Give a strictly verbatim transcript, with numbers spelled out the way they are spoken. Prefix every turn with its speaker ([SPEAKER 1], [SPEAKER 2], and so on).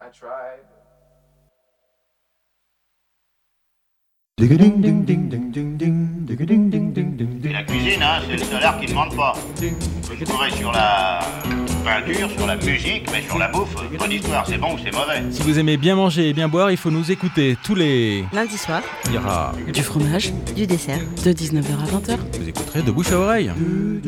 [SPEAKER 1] Et la cuisine, hein, c'est le salaire qui ne demande pas. Je pourrais sur la peinture, sur la musique, mais sur la bouffe, bonne histoire, c'est bon ou c'est mauvais.
[SPEAKER 2] Si vous aimez bien manger et bien boire, il faut nous écouter tous les...
[SPEAKER 3] Lundi soir.
[SPEAKER 2] Il y aura
[SPEAKER 3] du fromage, du dessert, de dix-neuf heures à vingt heures.
[SPEAKER 2] Vous écouterez de bouche à oreille.